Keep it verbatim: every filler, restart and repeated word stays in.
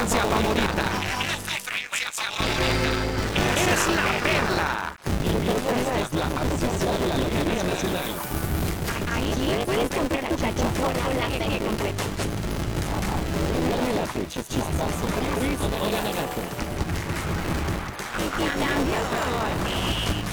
frecuencia favorita. Es la perla. Es la oficial de la Lotería Nacional. Aquí puedes comprar tu cachorro con la serie completa. Dale la fecha, chispazo, Chris o la naranja. Y cambia por